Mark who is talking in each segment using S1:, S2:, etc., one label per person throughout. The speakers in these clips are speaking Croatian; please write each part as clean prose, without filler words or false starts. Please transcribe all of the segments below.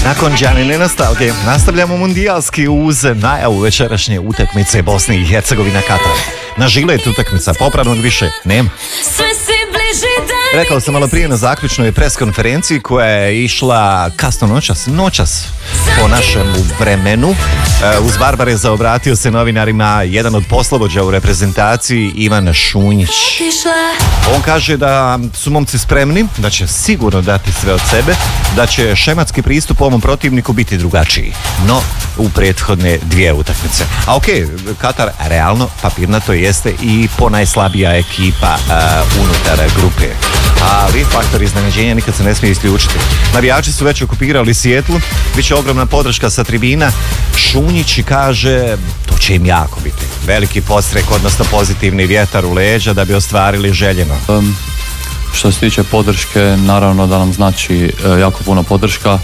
S1: Nakon Đanine nostalgije nastavljamo mundijalski uz najavu večerašnje utakmice Bosne i Hercegovina Katar. Na žilet utakmica, popravnog više nema. Rekao sam malo prije na zaključnoj pres konferenciji koja je išla kasno noćas po našem vremenu. Uz Barbareza obratio se novinarima jedan od poslovođa u reprezentaciji, Ivan Šunjić. On kaže da su momci spremni, da će sigurno dati sve od sebe, da će šematski pristup ovom protivniku biti drugačiji, no u prethodne dvije utakmice. A Katar realno papirnato jeste i ponajslabija ekipa unutar grupe. Ali faktor iznenađenja nikad se ne smije isključiti. Navijači su već okupirali Sijetlu, bit će ogromna podrška sa tribina. Šunjić kaže, to će im jako biti veliki podstrek, odnosno pozitivni vjetar u leđa da bi ostvarili željeno.
S2: Što se tiče podrške, naravno da nam znači jako puno podrška.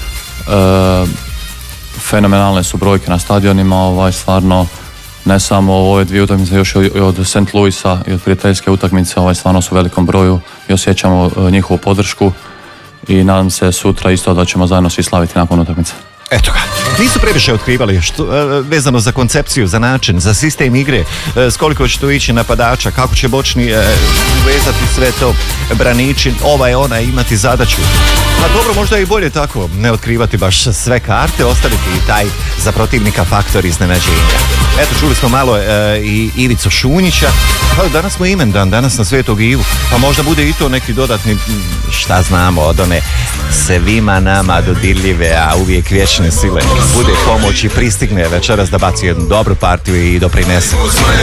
S2: Fenomenalne su brojke na stadionima, stvarno ne samo ove dvije utakmice, još i od St. Louisa i od prijateljske utakmice, stvarno su u velikom broju i osjećamo njihovu podršku i nadam se sutra isto da ćemo zajedno svi slaviti nakon utakmice.
S1: Eto ga, nisu previše otkrivali vezano za koncepciju, za način, za sistem igre, s koliko će to ići napadača, kako će bočni vezati sve to, braniči, ona imati zadaću. Pa dobro, možda je i bolje tako, ne otkrivati baš sve karte, ostaviti i taj za protivnika faktor iznenađenja. Eto, čuli smo malo i Ivicu Šunjića, pa danas smo imendan, danas na Svetog Ivu, pa možda bude i to neki dodatni, šta znamo, od one svima nama dodirljive, a uvijek vječne sile, bude pomoć i pristigne večeras da baci jednu dobru partiju i doprinese.